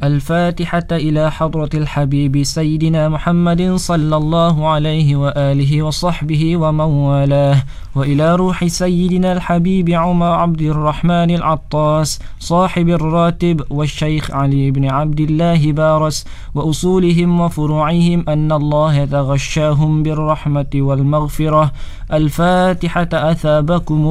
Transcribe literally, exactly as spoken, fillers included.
الفاتحة إلى حضرة الحبيب سيدنا محمد صلى الله عليه وآله وصحبه ومن والاه، وإلى روح سيدنا الحبيب عمر عبد الرحمن العطاس صاحب الراتب والشيخ علي بن عبد الله بارس وأصولهم وفروعهم أن الله يتغشاهم بالرحمة والمغفرة. الفاتحة. أثابكم